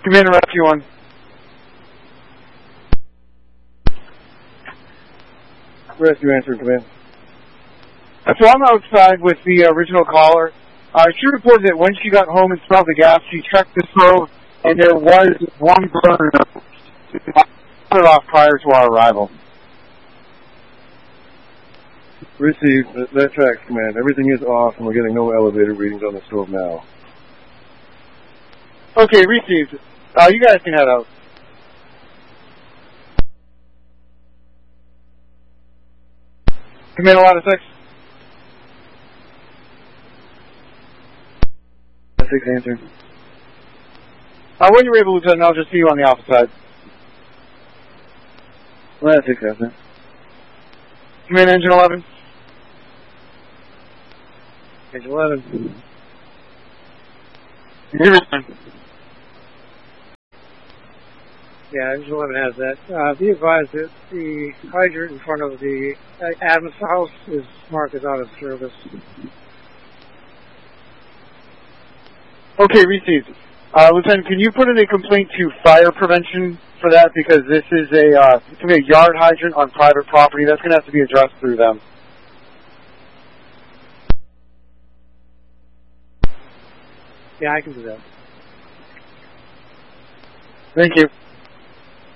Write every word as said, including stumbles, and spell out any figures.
Commander Rescue one. Rescue answer, command. So I'm outside with the original caller. Uh, she reported that when she got home and smelled the gas, she checked the stove, and there was one burner. Put it off prior to our arrival. Received. That, that tracks, command. Everything is off, and we're getting no elevator readings on the stove now. Okay, received. Uh, you guys can head out. Commander Ladder six. six answer. Uh, when you're able, Lieutenant, I'll just see you on the alpha side. Ladder six answer. Command Engine eleven. Engine eleven. Your return. Yeah, Engine eleven has that. Uh, be advised that the hydrant in front of the Adams house is marked as out of service. Okay, received. Uh, Lieutenant, can you put in a complaint to fire prevention for that? Because this is a, uh, it's going to be a yard hydrant on private property. That's going to have to be addressed through them. Yeah, I can do that. Thank you.